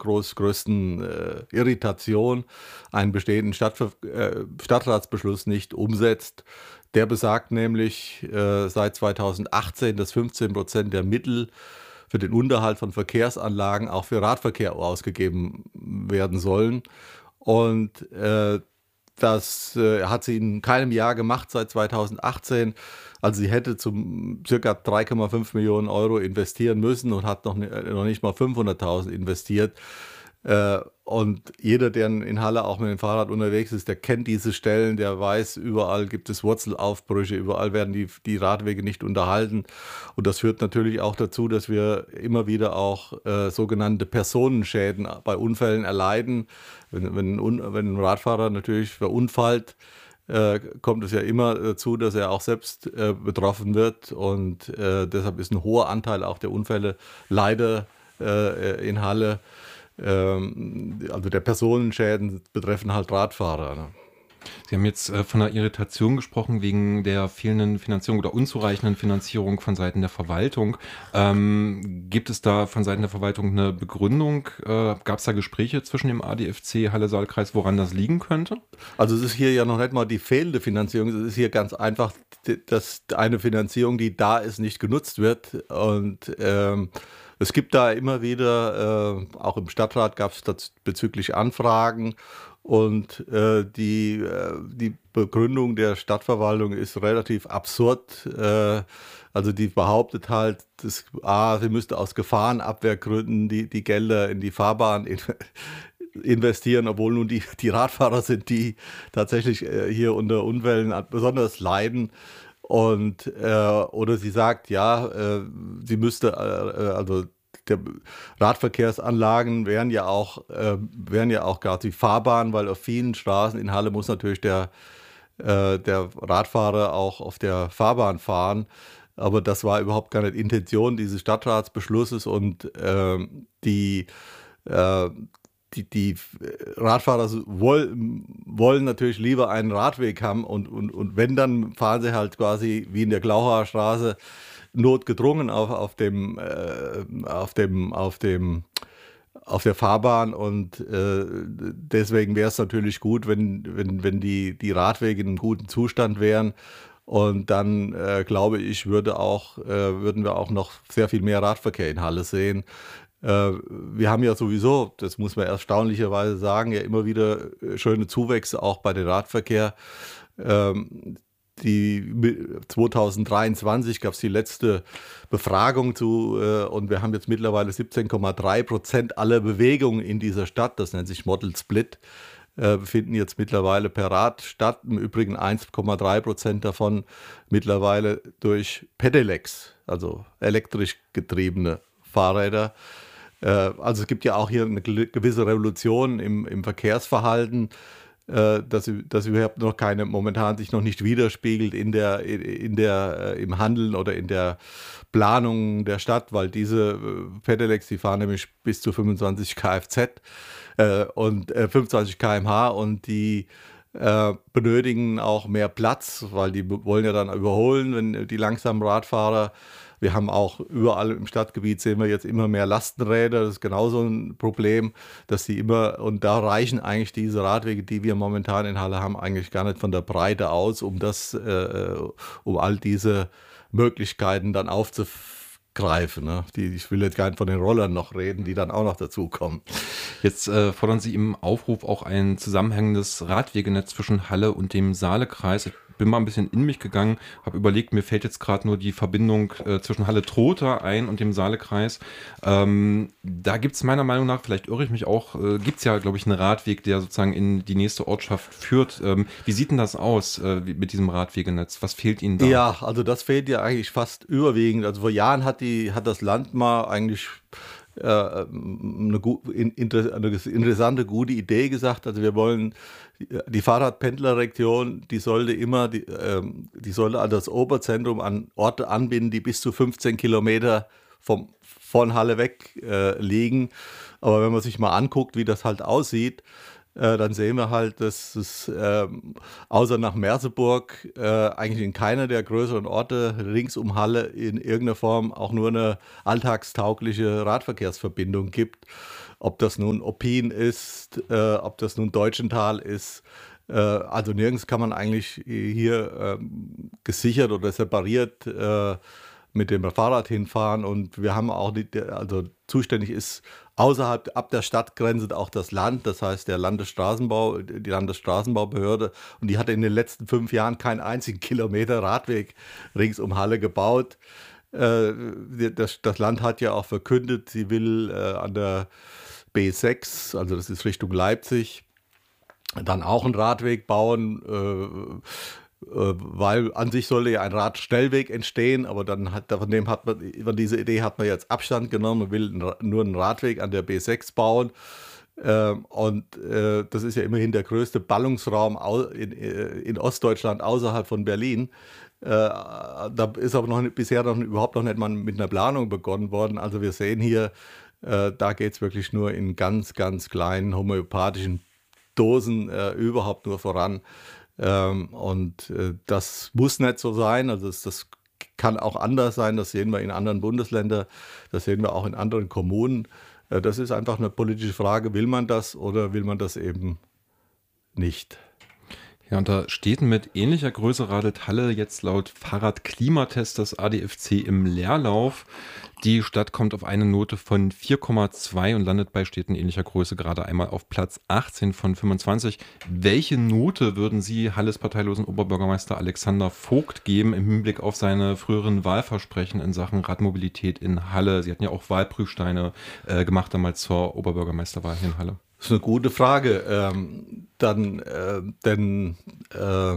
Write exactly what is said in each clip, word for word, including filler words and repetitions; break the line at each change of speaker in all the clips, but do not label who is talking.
groß, größten äh, Irritation einen bestehenden Stadtver äh, Stadtratsbeschluss nicht umsetzt. Der besagt nämlich äh, seit zweitausendachtzehn, dass fünfzehn Prozent der Mittel für den Unterhalt von Verkehrsanlagen auch für Radverkehr ausgegeben werden sollen. Und äh, das äh, hat sie in keinem Jahr gemacht seit zweitausendachtzehn. Also sie hätte zum circa drei Komma fünf Millionen Euro investieren müssen und hat noch, noch nicht mal fünfhunderttausend investiert. Äh, und jeder, der in Halle auch mit dem Fahrrad unterwegs ist, der kennt diese Stellen, der weiß, überall gibt es Wurzelaufbrüche, überall werden die, die Radwege nicht unterhalten. Und das führt natürlich auch dazu, dass wir immer wieder auch äh, sogenannte Personenschäden bei Unfällen erleiden. Wenn, wenn, wenn ein Radfahrer natürlich verunfallt, äh, kommt es ja immer dazu, dass er auch selbst äh, betroffen wird. Und äh, deshalb ist ein hoher Anteil auch der Unfälle leider äh, in Halle. Also der Personenschäden betreffen halt Radfahrer. Ne?
Sie haben jetzt äh, von einer Irritation gesprochen wegen der fehlenden Finanzierung oder unzureichenden Finanzierung von Seiten der Verwaltung. Ähm, gibt es da von Seiten der Verwaltung eine Begründung? Äh, Gab es da Gespräche zwischen dem A D F C Halle-Saale-Kreis, woran das liegen könnte?
Also es ist hier ja noch nicht mal die fehlende Finanzierung, es ist hier ganz einfach, dass eine Finanzierung, die da ist, nicht genutzt wird. Und ähm, es gibt da immer wieder, äh, auch im Stadtrat gab es bezüglich Anfragen und äh, die, äh, die Begründung der Stadtverwaltung ist relativ absurd. Äh, also die behauptet halt, dass, ah, sie müsste aus Gefahrenabwehrgründen die, die Gelder in die Fahrbahn in, investieren, obwohl nun die, die Radfahrer sind, die tatsächlich äh, hier unter Unfällen besonders leiden. Und äh, oder sie sagt, ja, äh, sie müsste, äh, also der Radverkehrsanlagen wären ja auch, äh, wären ja auch gerade die Fahrbahn, weil auf vielen Straßen in Halle muss natürlich der, äh, der Radfahrer auch auf der Fahrbahn fahren. Aber das war überhaupt gar nicht Intention dieses Stadtratsbeschlusses und äh, die äh, Die, die Radfahrer wollen, wollen natürlich lieber einen Radweg haben und, und, und wenn, dann fahren sie halt quasi wie in der Glauhauer Straße notgedrungen auf, auf, dem, äh, auf, dem, auf, dem, auf der Fahrbahn und äh, deswegen wäre es natürlich gut, wenn, wenn, wenn die, die Radwege in einem guten Zustand wären. Und dann, äh, glaube ich, würde auch, äh, würden wir auch noch sehr viel mehr Radverkehr in Halle sehen. Wir haben ja sowieso, das muss man erstaunlicherweise sagen, ja immer wieder schöne Zuwächse auch bei dem Radverkehr. Die zweitausenddreiundzwanzig gab es die letzte Befragung zu und wir haben jetzt mittlerweile siebzehn Komma drei Prozent aller Bewegungen in dieser Stadt, das nennt sich Model Split, finden jetzt mittlerweile per Rad statt. Im Übrigen eins Komma drei Prozent davon mittlerweile durch Pedelecs, also elektrisch getriebene Fahrräder. Also es gibt ja auch hier eine gewisse Revolution im, im Verkehrsverhalten, äh, dass, dass überhaupt noch keine, momentan sich noch nicht widerspiegelt in der, in der, im Handeln oder in der Planung der Stadt, weil diese Pedelecs, die fahren nämlich bis zu fünfundzwanzig Kfz äh, und äh, fünfundzwanzig Kilometer pro Stunde und die äh, benötigen auch mehr Platz, weil die wollen ja dann überholen, wenn die langsamen Radfahrer. Wir haben auch überall im Stadtgebiet sehen wir jetzt immer mehr Lastenräder. Das ist genauso ein Problem, dass die immer, und da reichen eigentlich diese Radwege, die wir momentan in Halle haben, eigentlich gar nicht von der Breite aus, um das, äh, um all diese Möglichkeiten dann aufzugreifen. Ne? Die, ich will jetzt gar nicht von den Rollern noch reden, die dann auch noch dazukommen.
Jetzt äh, fordern Sie im Aufruf auch ein zusammenhängendes Radwegenetz zwischen Halle und dem Saale-Kreis. Ich bin mal ein bisschen in mich gegangen, habe überlegt, mir fällt jetzt gerade nur die Verbindung äh, zwischen Halle-Trotha ein und dem Saale-Kreis. Ähm, da gibt es meiner Meinung nach, vielleicht irre ich mich auch, äh, gibt es ja, glaube ich, einen Radweg, der sozusagen in die nächste Ortschaft führt. Ähm, wie sieht denn das aus äh, mit diesem Radwegenetz? Was fehlt Ihnen da?
Ja, also das fehlt ja eigentlich fast überwiegend. Also vor Jahren hat, die, hat das Land mal eigentlich äh, eine, eine interessante, gute Idee gesagt. Also wir wollen die Fahrradpendlerregion, die sollte immer, die, ähm, die sollte an das Oberzentrum an Orte anbinden, die bis zu fünfzehn Kilometer vom, von Halle weg äh, liegen. Aber wenn man sich mal anguckt, wie das halt aussieht, äh, dann sehen wir halt, dass es äh, außer nach Merseburg äh, eigentlich in keiner der größeren Orte rings um Halle in irgendeiner Form auch nur eine alltagstaugliche Radverkehrsverbindung gibt. Ob das nun Oppin ist, äh, ob das nun Deutschenthal ist. Äh, also nirgends kann man eigentlich hier ähm, gesichert oder separiert äh, mit dem Fahrrad hinfahren. Und wir haben auch, die, also zuständig ist außerhalb ab der Stadtgrenze auch das Land, das heißt der Landesstraßenbau, die Landesstraßenbaubehörde. Und die hat in den letzten fünf Jahren keinen einzigen Kilometer Radweg rings um Halle gebaut. Äh, das, das Land hat ja auch verkündet, sie will äh, an der B sechs, also das ist Richtung Leipzig, dann auch einen Radweg bauen, äh, äh, weil an sich sollte ja ein Radschnellweg entstehen, aber dann hat, von dem hat man, von dieser Idee hat man jetzt Abstand genommen, man will nur einen Radweg an der B sechs bauen. Äh, und äh, das ist ja immerhin der größte Ballungsraum in, in Ostdeutschland außerhalb von Berlin. Äh, da ist aber noch nicht, bisher noch, überhaupt noch nicht mal mit einer Planung begonnen worden. Also wir sehen hier, äh, da geht es wirklich nur in ganz, ganz kleinen homöopathischen Dosen äh, überhaupt nur voran. Ähm, und äh, das muss nicht so sein. Also das, das kann auch anders sein. Das sehen wir in anderen Bundesländern. Das sehen wir auch in anderen Kommunen. Äh, das ist einfach eine politische Frage. Will man das oder will man das eben nicht?
Ja, unter Städten mit ähnlicher Größe radelt Halle jetzt laut Fahrradklimatest des A D F C im Leerlauf. Die Stadt kommt auf eine Note von vier Komma zwei und landet bei Städten ähnlicher Größe gerade einmal auf Platz achtzehn von fünfundzwanzig. Welche Note würden Sie Halles parteilosen Oberbürgermeister Alexander Vogt geben im Hinblick auf seine früheren Wahlversprechen in Sachen Radmobilität in Halle? Sie hatten ja auch Wahlprüfsteine äh, gemacht damals zur Oberbürgermeisterwahl hier in Halle.
Das ist eine gute Frage. Ähm, dann, äh, denn äh,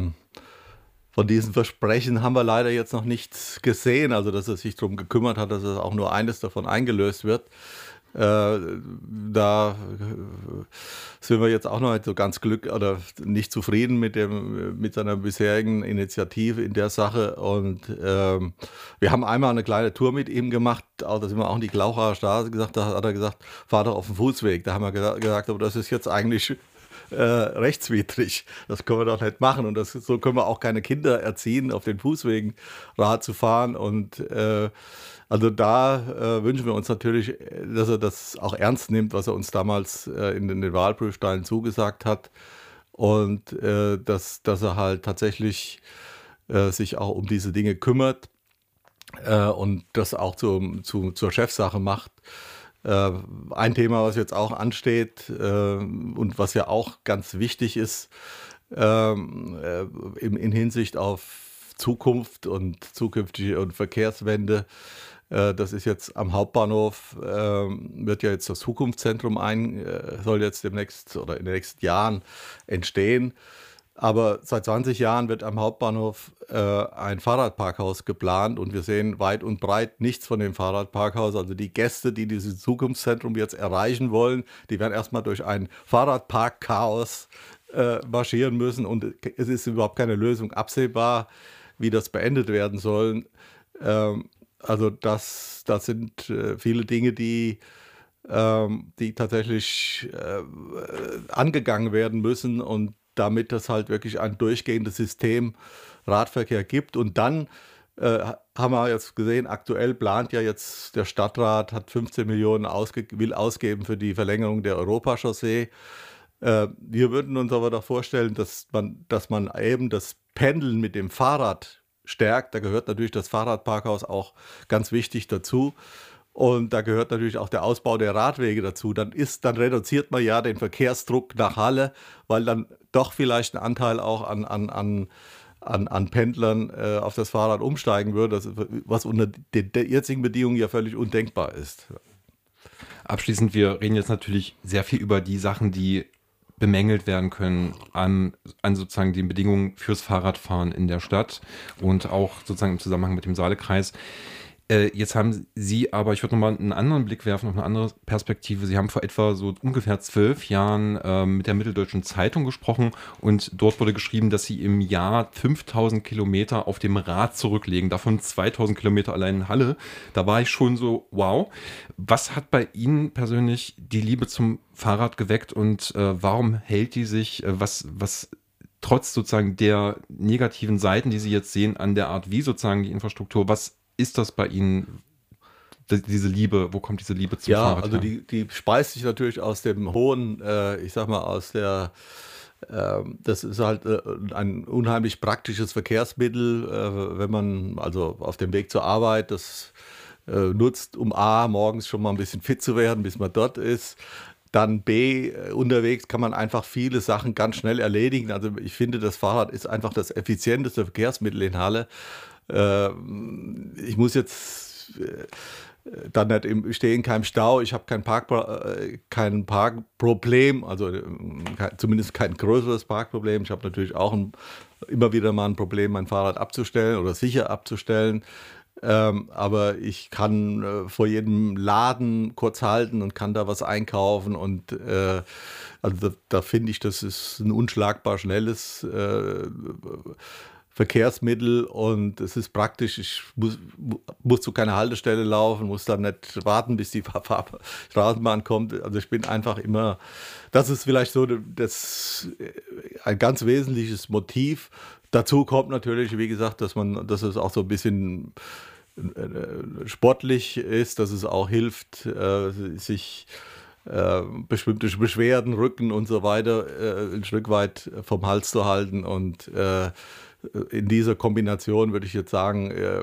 von diesen Versprechen haben wir leider jetzt noch nichts gesehen. Also, dass er sich darum gekümmert hat, dass es auch nur eines davon eingelöst wird. Äh, da sind wir jetzt auch noch nicht so ganz glücklich oder nicht zufrieden mit, dem, mit seiner bisherigen Initiative in der Sache. Und ähm, wir haben einmal eine kleine Tour mit ihm gemacht, auch, da sind wir auch in die Glauchaer Straße gesagt, da hat er gesagt, fahr doch auf den Fußweg. Da haben wir gesagt, aber das ist jetzt eigentlich äh, rechtswidrig. Das können wir doch nicht machen. Und das, so können wir auch keine Kinder erziehen, auf den Fußwegen Rad zu fahren. Und äh, also da äh, wünschen wir uns natürlich, dass er das auch ernst nimmt, was er uns damals äh, in den Wahlprüfsteinen zugesagt hat. Und äh, dass, dass er halt tatsächlich äh, sich auch um diese Dinge kümmert äh, und das auch zu, zu, zur Chefsache macht. Äh, ein Thema, was jetzt auch ansteht äh, und was ja auch ganz wichtig ist äh, in, in Hinsicht auf Zukunft und zukünftige und Verkehrswende. Äh, das ist jetzt am Hauptbahnhof, äh, wird ja jetzt das Zukunftszentrum ein, äh, soll jetzt demnächst oder in den nächsten Jahren entstehen. Aber seit zwanzig Jahren wird am Hauptbahnhof äh, ein Fahrradparkhaus geplant und wir sehen weit und breit nichts von dem Fahrradparkhaus. Also die Gäste, die dieses Zukunftszentrum jetzt erreichen wollen, die werden erstmal durch ein Fahrradparkchaos äh, marschieren müssen und es ist überhaupt keine Lösung absehbar, wie das beendet werden soll. Ähm, also das, das sind äh, viele Dinge, die, ähm, die tatsächlich äh, angegangen werden müssen und damit es halt wirklich ein durchgehendes System Radverkehr gibt. Und dann äh, haben wir jetzt gesehen, aktuell plant ja jetzt der Stadtrat, hat fünfzehn Millionen ausge- will ausgeben für die Verlängerung der Europachaussee. Äh, wir würden uns aber doch vorstellen, dass man, dass man eben das Pendeln mit dem Fahrrad stärkt. Da gehört natürlich das Fahrradparkhaus auch ganz wichtig dazu. Und da gehört natürlich auch der Ausbau der Radwege dazu. Dann ist, dann reduziert man ja den Verkehrsdruck nach Halle, weil dann doch vielleicht ein Anteil auch an, an, an, an, an Pendlern äh, auf das Fahrrad umsteigen würde, das, was unter den, den jetzigen Bedingungen ja völlig undenkbar ist.
Abschließend, wir reden jetzt natürlich sehr viel über die Sachen, die bemängelt werden können an, an sozusagen den Bedingungen fürs Fahrradfahren in der Stadt und auch sozusagen im Zusammenhang mit dem Saalekreis. Äh, jetzt haben Sie aber, ich würde nochmal einen anderen Blick werfen, auf eine andere Perspektive. Sie haben vor etwa so ungefähr zwölf Jahren ähm, mit der Mitteldeutschen Zeitung gesprochen und dort wurde geschrieben, dass Sie im Jahr fünftausend Kilometer auf dem Rad zurücklegen, davon zweitausend Kilometer allein in Halle. Da war ich schon so, wow. Was hat bei Ihnen persönlich die Liebe zum Fahrrad geweckt und äh, warum hält die sich, äh, was, was trotz sozusagen der negativen Seiten, die Sie jetzt sehen, an der Art, wie sozusagen die Infrastruktur, was ist das bei Ihnen, d- diese Liebe, wo kommt diese Liebe zum
Ja,
Fahrrad
also
her?
die, die speist sich natürlich aus dem hohen, äh, ich sag mal, aus der, ähm, das ist halt äh, ein unheimlich praktisches Verkehrsmittel, äh, wenn man also auf dem Weg zur Arbeit das äh, nutzt, um A, morgens schon mal ein bisschen fit zu werden, bis man dort ist. Dann B, äh, unterwegs kann man einfach viele Sachen ganz schnell erledigen. Also ich finde, das Fahrrad ist einfach das effizienteste Verkehrsmittel in Halle. Ähm, ich muss jetzt äh, dann nicht im, stehe in keinem Stau, ich habe kein, Park, äh, kein Parkproblem, also äh, kein, zumindest kein größeres Parkproblem. Ich habe natürlich auch ein, immer wieder mal ein Problem, mein Fahrrad abzustellen oder sicher abzustellen. Ähm, aber ich kann äh, vor jedem Laden kurz halten und kann da was einkaufen und äh, also da, da finde ich, das ist ein unschlagbar schnelles äh, Verkehrsmittel und es ist praktisch. Ich muss, muss zu keiner Haltestelle laufen, muss dann nicht warten, bis die Fahr- Fahr- Straßenbahn kommt. Also ich bin einfach immer, das ist vielleicht so das, ein ganz wesentliches Motiv. Dazu kommt natürlich, wie gesagt, dass man, dass es auch so ein bisschen äh, sportlich ist, dass es auch hilft, äh, sich äh, bestimmte Beschwerden, Rücken und so weiter äh, ein Stück weit vom Hals zu halten. Und äh, in dieser Kombination würde ich jetzt sagen, äh,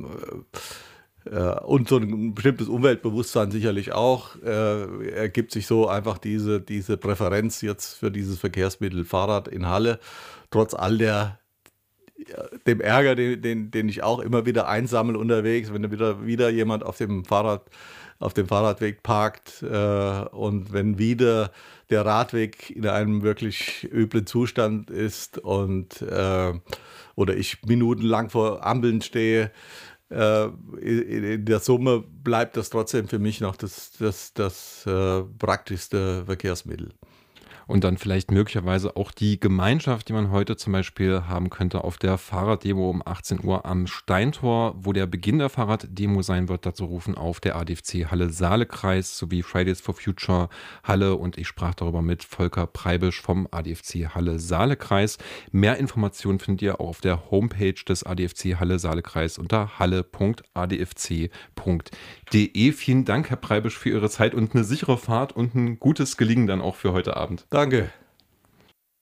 äh, und so ein bestimmtes Umweltbewusstsein sicherlich auch, äh, ergibt sich so einfach diese, diese Präferenz jetzt für dieses Verkehrsmittel Fahrrad in Halle, trotz all der dem Ärger, den, den, den ich auch immer wieder einsammle unterwegs, wenn wieder, wieder jemand auf dem Fahrrad, auf dem Fahrradweg parkt äh, und wenn wieder der Radweg in einem wirklich üblen Zustand ist und äh, oder ich minutenlang vor Ampeln stehe, äh, in, in der Summe bleibt das trotzdem für mich noch das, das, das äh, praktischste Verkehrsmittel.
Und dann vielleicht möglicherweise auch die Gemeinschaft, die man heute zum Beispiel haben könnte auf der Fahrraddemo um achtzehn Uhr am Steintor, wo der Beginn der Fahrraddemo sein wird. Dazu rufen auf der A D F C Halle Saale-Kreis sowie Fridays for Future Halle und ich sprach darüber mit Volker Preibisch vom A D F C Halle Saale-Kreis. Mehr Informationen findet ihr auch auf der Homepage des A D F C Halle Saale-Kreis unter halle punkt a d f c punkt d e. Vielen Dank, Herr Preibisch, für Ihre Zeit und eine sichere Fahrt und ein gutes Gelingen dann auch für heute Abend.
Danke.